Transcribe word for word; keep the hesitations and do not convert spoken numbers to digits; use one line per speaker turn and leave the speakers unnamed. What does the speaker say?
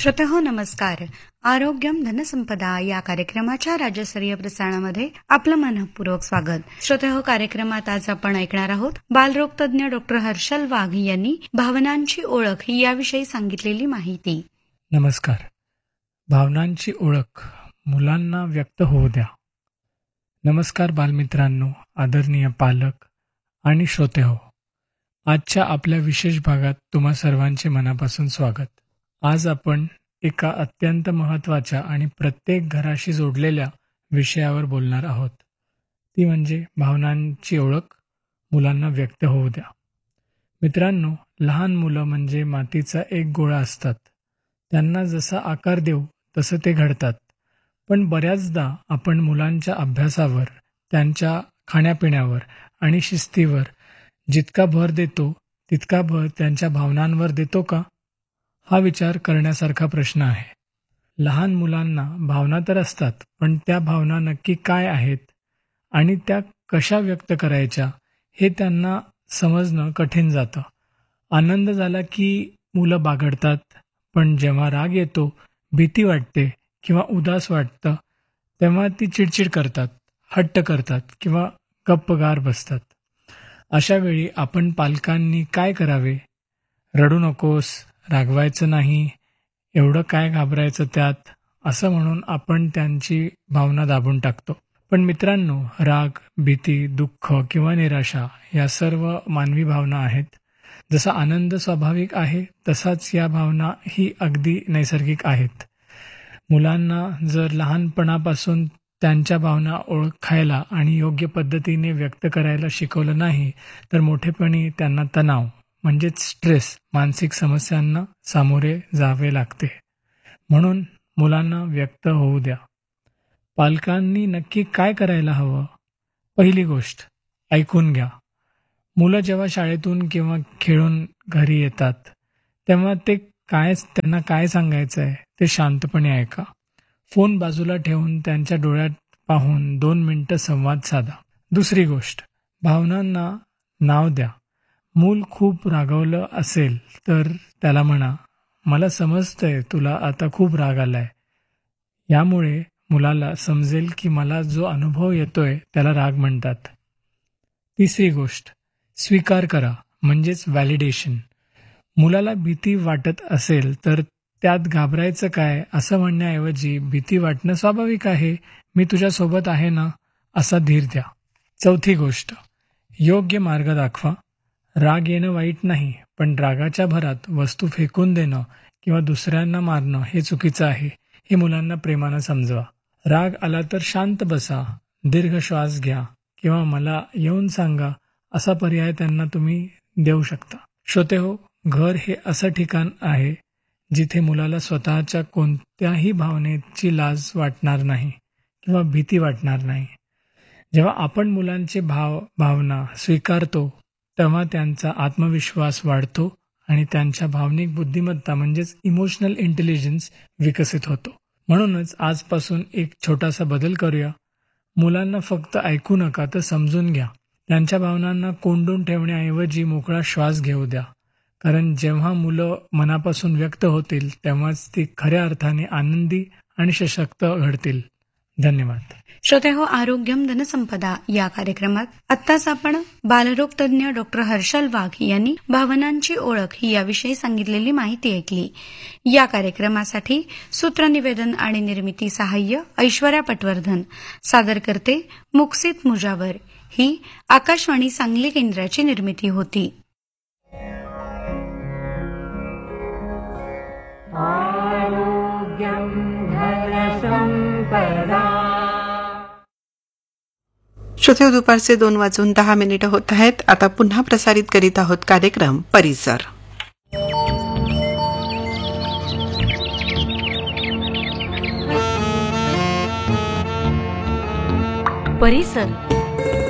श्रोतेहो नमस्कार. आरोग्यम धनसंपदा या कार्यक्रमाच्या राज्यस्तरीय प्रसारणामध्ये आपलं मनपूर्वक स्वागत. श्रोतेहो, कार्यक्रमात आज आपण ऐकणार आहोत बालरोग तज्ञ डॉक्टर हर्षल वाघ यांनी भावनांची ओळख याविषयी सांगितलेली माहिती.
नमस्कार. भावनांची ओळख मुलांना व्यक्त होऊ द्या. नमस्कार बालमित्रांनो, आदरणीय पालक आणि श्रोतेहो. आजच्या आपल्या विशेष भागात तुम्हा सर्वांचे मनापासून स्वागत. आज आपण एका अत्यंत महत्त्वाच्या आणि प्रत्येक घराशी जोडलेल्या विषयावर बोलणार आहोत. ती म्हणजे भावनांची ओळख मुलांना व्यक्त होऊ द्या. मित्रांनो, लहान मुलं म्हणजे मातीचा एक गोळा असतात. त्यांना जसा आकार देऊ तसं ते घडतात. पण बऱ्याचदा आपण मुलांच्या अभ्यासावर, त्यांच्या खाण्यापिण्यावर आणि शिस्तीवर जितका भर देतो तितका भर त्यांच्या भावनांवर देतो का, हा विचार करण्यासारखा प्रश्न आहे. लहान मुलांना भावना तर असतात, पण त्या भावना नक्की काय आहेत आणि त्या कशा व्यक्त करायच्या हे त्यांना समजणं कठीण जातं. आनंद झाला की मुलं बागडतात, पण जेव्हा राग येतो, भीती वाटते किंवा उदास वाटतं तेव्हा ती चिडचिड करतात, हट्ट करतात किंवा गप्पगार बसतात. अशा वेळी आपण पालकांनी काय करावे? रडू नकोस, रागवायचं नाही, एवढं काय घाबरायचं त्यात, असं म्हणून आपण त्यांची भावना दाबून टाकतो. पण मित्रांनो, राग, भीती, दुःख किंवा निराशा या सर्व मानवी भावना आहेत. जसा आनंद स्वाभाविक आहे तसाच या भावना ही अगदी नैसर्गिक आहेत. मुलांना जर लहानपणापासून त्यांच्या भावना ओळखायला आणि योग्य पद्धतीने व्यक्त करायला शिकवलं नाही तर मोठेपणी त्यांना तणाव म्हणजेच स्ट्रेस, मानसिक समस्यांना सामोरे जावे लागते. म्हणून मुलांना व्यक्त होऊ द्या. पालकांनी नक्की काय करायला हवं? पहिली गोष्ट, ऐकून घ्या. मुलं जेव्हा शाळेतून किंवा खेळून घरी येतात तेव्हा ते काय त्यांना काय सांगायचं आहे ते शांतपणे ऐका. फोन बाजूला ठेवून त्यांच्या डोळ्यात पाहून दोन मिनिटं संवाद साधा. दुसरी गोष्ट, भावनांना नाव द्या. मूल खूप रागावलं असेल तर त्याला म्हणा, मला समजतंय तुला आता खूप राग आलाय. यामुळे मुलाला समजेल की मला जो अनुभव येतोय त्याला राग म्हणतात. तिसरी गोष्ट, स्वीकार करा म्हणजेच व्हॅलिडेशन. मुलाला भीती वाटत असेल तर त्यात घाबरायचं काय असं म्हणण्याऐवजी भीती वाटणं स्वाभाविक आहे, मी तुझ्यासोबत आहे ना, असा धीर द्या. चौथी गोष्ट, योग्य मार्ग दाखवा. राग येणं वाईट नाही, पण रागाच्या भरात वस्तू फेकून देणं किंवा दुसऱ्यांना मारणं हे चुकीचं आहे, हे मुलांना प्रेमानं समजवा. राग आला तर शांत बसा, दीर्घ श्वास घ्या किंवा मला येऊन सांगा असा पर्याय त्यांना तुम्ही देऊ शकता. श्रोतेहो, घर हे असं ठिकाण आहे जिथे मुलाला स्वतःच्या कोणत्याही भावनेची लाज वाटणार नाही किंवा भीती वाटणार नाही. जेव्हा आपण मुलांचे भाव भावना स्वीकारतो तेव्हा त्यांचा आत्मविश्वास वाढतो आणि त्यांच्या भावनिक बुद्धिमत्ता म्हणजेच इमोशनल इंटेलिजन्स विकसित होतो. म्हणूनच आजपासून एक छोटासा बदल करूया. मुलांना फक्त ऐकू नका तर समजून घ्या. त्यांच्या भावनांना कोंडून ठेवण्याऐवजी मोकळा श्वास घेऊ द्या. कारण जेव्हा मुलं मनापासून व्यक्त होतील तेव्हाच ती खऱ्या अर्थाने आनंदी आणि सशक्त घडतील. धन्यवाद.
श्रोतेहो, आरोग्यम धनसंपदा या कार्यक्रमात आत्ताच आपण बालरोग तज्ञ डॉक्टर हर्षल वाघ यांनी भावनांची ओळख याविषयी सांगितलेली माहिती ऐकली. या कार्यक्रमासाठी सूत्रनिवेदन आणि निर्मिती सहाय्य ऐश्वर्या पटवर्धन, सादर करते मुक्सित मुजावर. ही आकाशवाणी सांगली केंद्राची निर्मिती होती.
श्रोते, दुपारचे दोन वाजून दहा मिनिटं होत आहेत. आता पुन्हा प्रसारित करीत आहोत कार्यक्रम परिसर.
परिसर